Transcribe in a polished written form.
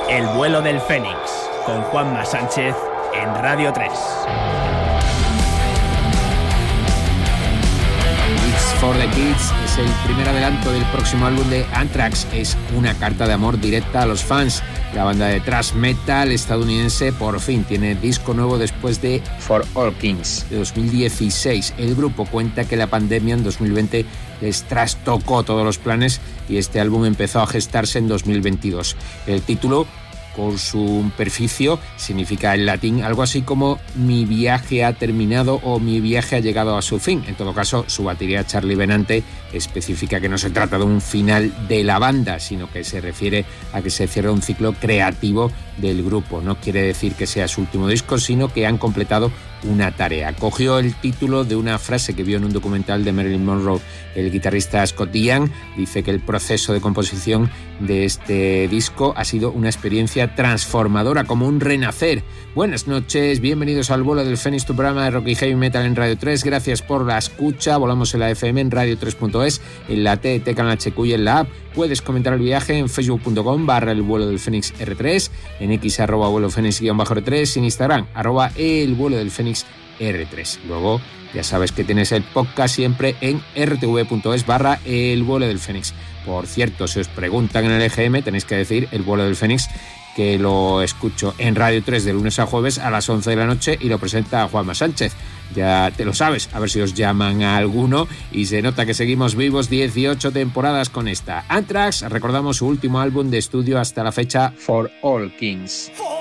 El vuelo del Fénix, con Juanma Sánchez en Radio 3. It's for the Kids es el primer adelanto del próximo álbum de Anthrax. Es una carta de amor directa a los fans. La banda de thrash metal estadounidense por fin tiene disco nuevo después de For All Kings de 2016. El grupo cuenta que la pandemia en 2020 les trastocó todos los planes y este álbum empezó a gestarse en 2022. El título, con su perficio, significa en latín algo así como mi viaje ha terminado o mi viaje ha llegado a su fin. En todo caso, su batería Charlie Benante especifica que no se trata de un final de la banda, sino que se refiere a que se cierra un ciclo creativo del grupo. No quiere decir que sea su último disco, sino que han completado una tarea. Cogió el título de una frase que vio en un documental de Marilyn Monroe. El guitarrista Scott Ian dice que el proceso de composición de este disco ha sido una experiencia transformadora, como un renacer. Buenas noches, bienvenidos al vuelo del Fénix, tu programa de rock y heavy metal en Radio 3. Gracias por la escucha. Volamos en la FM, en radio3.es, en la TT Canal HQ y en la app. Puedes comentar el viaje en facebook.com/el vuelo del Fénix R3, en X @vuelo Fénix_R3, en Instagram @el vuelo del Fénix R3. Luego ya sabes que tienes el podcast siempre en rtv.es/el vuelo del Fénix. Por cierto, si os preguntan en el EGM tenéis que decir el vuelo del Fénix, que lo escucho en Radio 3 de lunes a jueves a las 11 de la noche y lo presenta Juanma Sánchez. Ya te lo sabes, a ver si os llaman a alguno y se nota que seguimos vivos 18 temporadas con esta. Anthrax, recordamos su último álbum de estudio hasta la fecha, For All Kings.